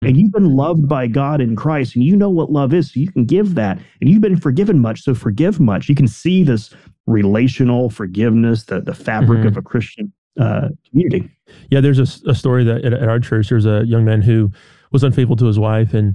And you've been loved by God in Christ, and you know what love is, so you can give that. And you've been forgiven much, so forgive much. You can see this relational forgiveness, the fabric of a Christian community. Yeah, there's a story that at our church, there's a young man who was unfaithful to his wife, and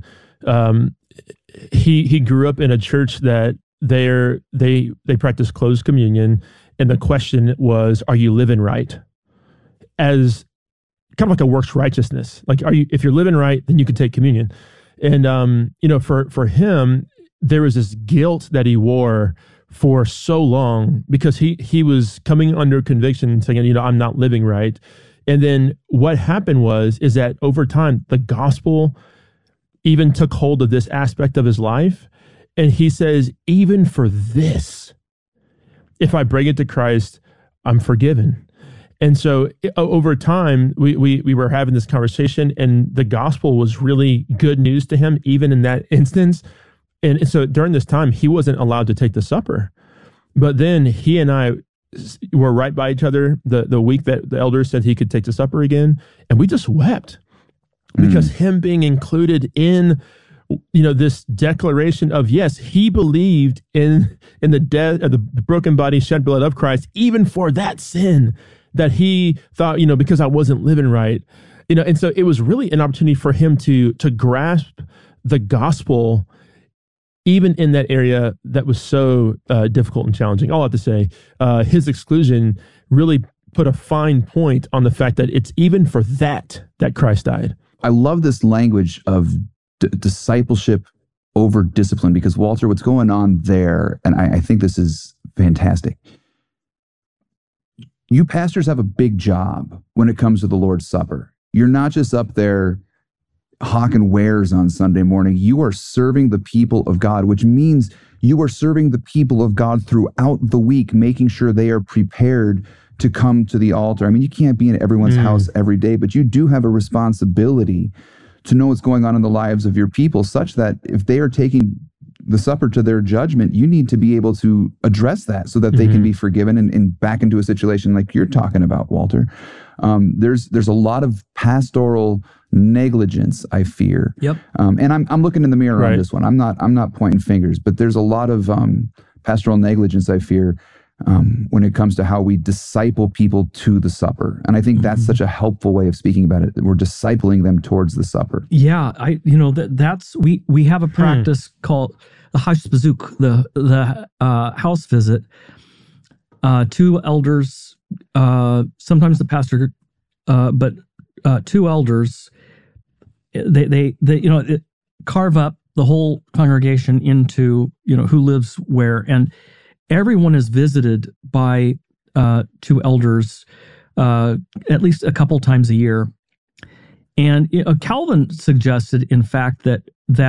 he grew up in a church that they practice closed communion, and the question was, are you living right? As kind of like a works righteousness. Like, if you're living right, then you can take communion. And for him, there was this guilt that he wore for so long because he was coming under conviction and saying, I'm not living right. And then what happened is that over time, the gospel even took hold of this aspect of his life. And he says, even for this, if I bring it to Christ, I'm forgiven. And so over time, we were having this conversation, and the gospel was really good news to him, even in that instance. And so during this time, he wasn't allowed to take the supper. But then he and I were right by each other the week that the elders said he could take the supper again. And we just wept because him being included in this declaration of, yes, he believed in the death of the broken body, shed blood of Christ, even for that sin that he thought, because I wasn't living right, and so it was really an opportunity for him to grasp the gospel, even in that area that was so difficult and challenging. All I have to say, his exclusion really put a fine point on the fact that it's even for that Christ died. I love this language of discipleship over discipline, because Walter, what's going on there, and I think this is fantastic. You pastors have a big job when it comes to the Lord's Supper. You're not just up there hawking wares on Sunday morning. You are serving the people of God, which means you are serving the people of God throughout the week, making sure they are prepared to come to the altar. I mean, you can't be in everyone's house every day, but you do have a responsibility to know what's going on in the lives of your people, such that if they are taking the supper to their judgment, you need to be able to address that so that they can be forgiven and back into a situation like you're talking about, Walter. There's a lot of pastoral negligence, I fear. Yep. And I'm looking in the mirror on this one. I'm not pointing fingers, but there's a lot of pastoral negligence, I fear, when it comes to how we disciple people to the supper. And I think that's such a helpful way of speaking about it. We're discipling them towards the supper. Yeah, that's we have a practice called the Hashbazuk, the house visit. Two elders, sometimes the pastor, but two elders, they carve up the whole congregation into who lives where, and everyone is visited by two elders at least a couple times a year. And Calvin suggested, in fact, that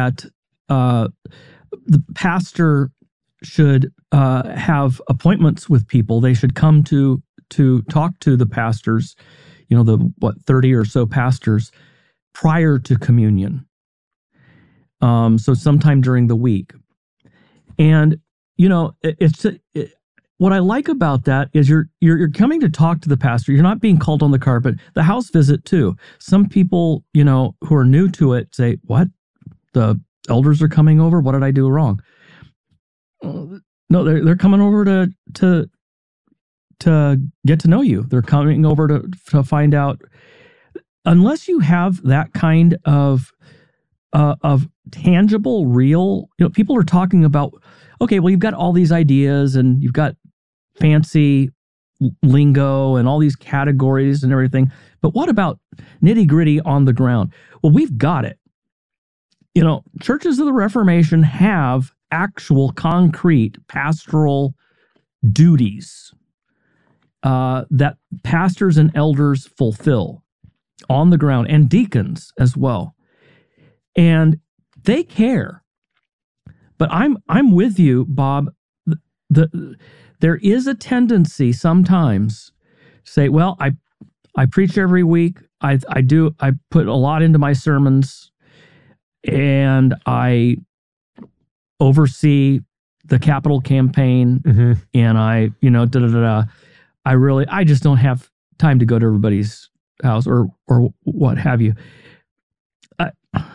the pastor should have appointments with people. They should come to talk to the pastors, the 30 or so pastors, prior to communion. So sometime during the week. And what I like about that is you're coming to talk to the pastor. You're not being called on the carpet. The house visit too. Some people, who are new to it say, "What? The elders are coming over? What did I do wrong?" No, they're coming over to get to know you. They're coming over to find out. Unless you have that kind of tangible, real, people are talking about, okay, well, you've got all these ideas and you've got fancy lingo and all these categories and everything, but what about nitty gritty on the ground? Well, we've got it. Churches of the Reformation have actual concrete pastoral duties that pastors and elders fulfill on the ground, and deacons as well. And they care. But I'm with you, Bob. There is a tendency sometimes to say, well, I preach every week. I put a lot into my sermons, and I oversee the capital campaign, and I just don't have time to go to everybody's house or what have you.